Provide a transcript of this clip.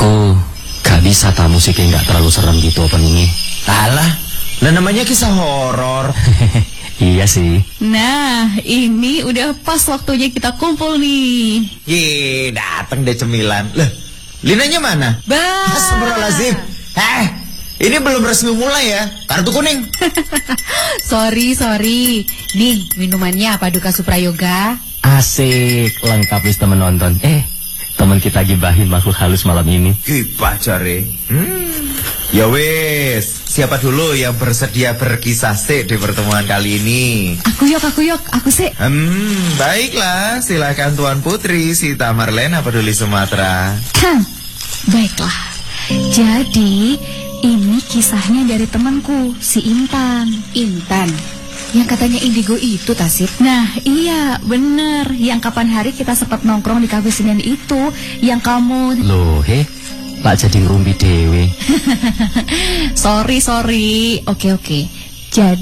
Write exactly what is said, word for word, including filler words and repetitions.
Aku gak bisa tamu sih kayak gak terlalu serem gitu openingnya. Alah, lah namanya kisah horor. Iya sih. Nah, ini udah pas waktunya kita kumpul nih. Ye, dateng deh cemilan. Lah, Linanya mana? Bah. Astagfirullahaladzim. Eh, ini belum resmi mulai ya. Kartu kuning. Sorry, sorry. Nih, minumannya Paduka Suprayoga. Asik, lengkap wis temen nonton. Eh, temen kita gibahin makhluk halus malam ini. Gibah jare. Hmm. Ya wis, siapa dulu yang bersedia berkisah sih di pertemuan kali ini? Aku yok, aku yok, aku sih. Hmm, baiklah, silakan Tuan Putri Sita Marlena Peduli Sumatera. Baiklah. Jadi, ini kisahnya dari temanku, si Intan. Intan? Yang katanya indigo itu, Tasip. Nah, iya, bener. Yang kapan hari kita sempat nongkrong di kafe Senin itu, yang kamu... Loh, he? Pak jadi ngerumpi dewe. Sorry, sorry. Oke, oke. Jadi